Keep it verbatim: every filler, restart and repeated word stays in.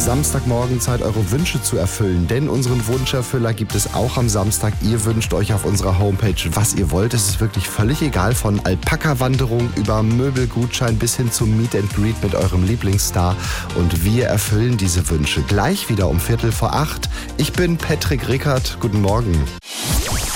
ist Samstagmorgen Zeit, eure Wünsche zu erfüllen. Denn unseren Wunscherfüller gibt es auch am Samstag. Ihr wünscht euch auf unserer Homepage, was ihr wollt. Es ist wirklich völlig egal, von Alpaka-Wanderung über Möbelgutschein bis hin zum Meet and Greet mit eurem Lieblingsstar. Und wir erfüllen diese Wünsche gleich wieder um Viertel vor acht. Ich bin Patrick Rickert. Guten Morgen.